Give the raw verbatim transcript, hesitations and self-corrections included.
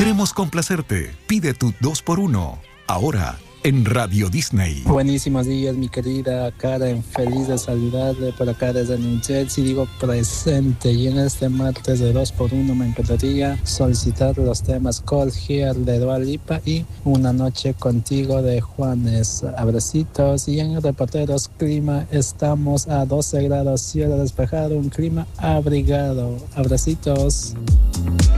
Queremos complacerte. Pide tu dos por uno. Ahora, en Radio Disney. Buenísimos días, mi querida Karen. Feliz de saludarle por acá desde New Jersey. Digo presente. Y en este martes de dos por uno me encantaría solicitar los temas Cold Here de Dua Lipa y Una Noche Contigo de Juanes. Abracitos. Y en Reporteros Clima estamos a doce grados, cielo despejado, un clima abrigado. Abracitos.